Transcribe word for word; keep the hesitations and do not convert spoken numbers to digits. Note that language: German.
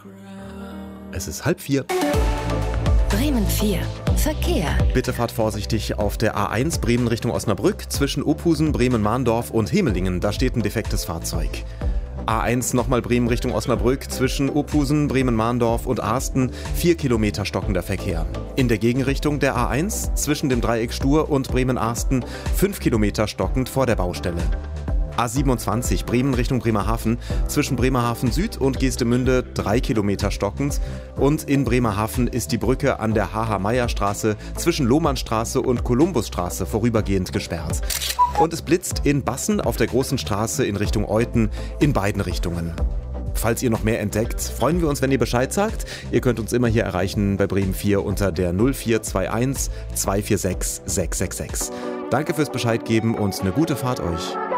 Es ist halb vier. Bremen vier. Verkehr. Bitte fahrt vorsichtig auf der A eins Bremen Richtung Osnabrück zwischen Ophusen, Bremen-Mahndorf und Hemelingen. Da steht ein defektes Fahrzeug. A eins nochmal Bremen Richtung Osnabrück zwischen Ophusen, Bremen-Mahndorf und Asten. Vier Kilometer stockender Verkehr. In der Gegenrichtung der A eins zwischen dem Dreieck Stur und Bremen-Asten. Fünf Kilometer stockend vor der Baustelle. A siebenundzwanzig Bremen Richtung Bremerhaven zwischen Bremerhaven Süd und Geestemünde drei Kilometer stockend und in Bremerhaven ist die Brücke an der H H-Meyer-Straße zwischen Lohmannstraße und Kolumbusstraße vorübergehend gesperrt. Und es blitzt in Bassen auf der großen Straße in Richtung Euthen in beiden Richtungen. Falls ihr noch mehr entdeckt, freuen wir uns, wenn ihr Bescheid sagt. Ihr könnt uns immer hier erreichen bei Bremen vier unter der null vier zwei eins zwei vier sechs sechs sechs sechs. Danke fürs Bescheid geben und eine gute Fahrt euch.